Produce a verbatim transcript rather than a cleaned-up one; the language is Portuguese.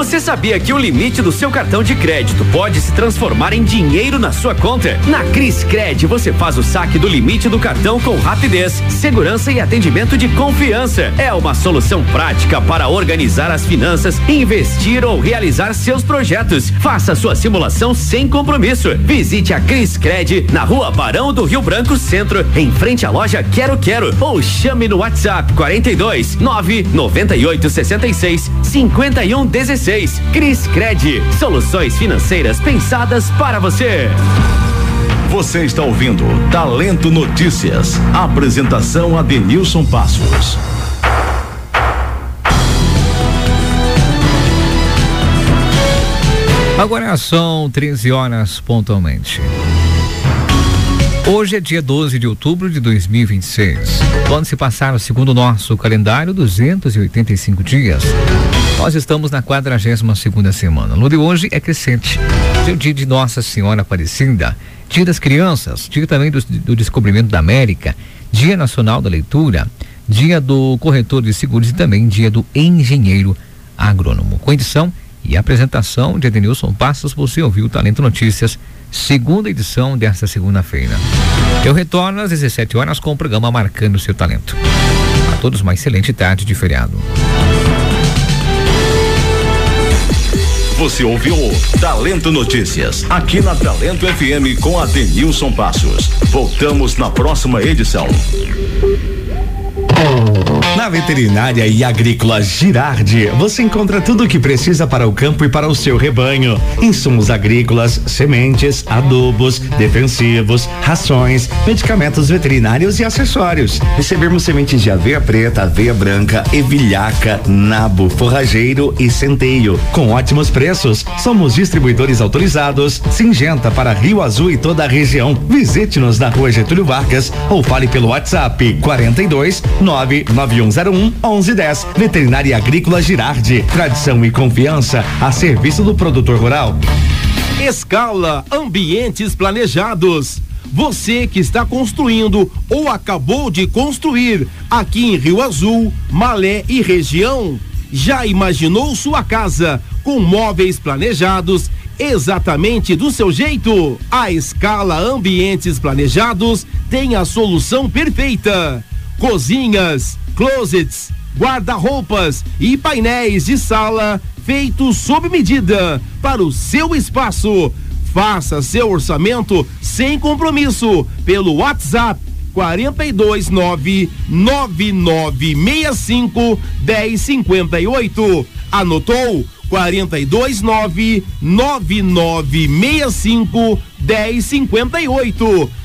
Você sabia que o limite do seu cartão de crédito pode se transformar em dinheiro na sua conta? Na Criscred você faz o saque do limite do cartão com rapidez, segurança e atendimento de confiança. É uma solução prática para organizar as finanças, investir ou realizar seus projetos. Faça sua simulação sem compromisso. Visite a Criscred na Rua Barão do Rio Branco Centro, em frente à loja Quero Quero, ou chame no WhatsApp quarenta e dois, nove, noventa e oito, sessenta e seis, cinquenta e um, dezesseis. Criscred, soluções financeiras pensadas para você. Você está ouvindo Talento Notícias. Apresentação Adenilson Passos. Agora são treze horas pontualmente. Hoje é dia doze de outubro de dois mil e vinte e seis. Quando se passar, segundo o nosso calendário, duzentos e oitenta e cinco dias. Nós estamos na quadragésima segunda semana. A lua de hoje é crescente. É o dia de Nossa Senhora Aparecida, dia das crianças, dia também do, do descobrimento da América, dia nacional da leitura, dia do corretor de seguros e também dia do engenheiro agrônomo. Com edição e apresentação de Adenilson Passos, você ouviu o Talento Notícias, segunda edição desta segunda-feira. Eu retorno às dezessete horas com o programa Marcando o Seu Talento. A todos uma excelente tarde de feriado. Você ouviu Talento Notícias, aqui na Talento F M com Adenilson Passos. Voltamos na próxima edição. Na Veterinária e Agrícola Girardi, você encontra tudo o que precisa para o campo e para o seu rebanho. Insumos agrícolas, sementes, adubos, defensivos, rações, medicamentos veterinários e acessórios. Recebemos sementes de aveia preta, aveia branca, evilhaca, nabo, forrageiro e centeio, com ótimos preços. Somos distribuidores autorizados, Singenta para Rio Azul e toda a região. Visite-nos na Rua Getúlio Vargas ou fale pelo WhatsApp quarenta e dois, nove nove um zero um, onze dez. Veterinária Agrícola Girardi, tradição e confiança a serviço do produtor rural. Escala Ambientes Planejados. Você que está construindo ou acabou de construir aqui em Rio Azul, Malé e região, já imaginou sua casa com móveis planejados exatamente do seu jeito? A Escala Ambientes Planejados tem a solução perfeita. Cozinhas, closets, guarda-roupas e painéis de sala feitos sob medida para o seu espaço. Faça seu orçamento sem compromisso pelo WhatsApp quarenta e dois, nove nove nove seis cinco, dez cinquenta e oito. Anotou? quarenta e dois, nove nove nove seis cinco, dez cinquenta e oito.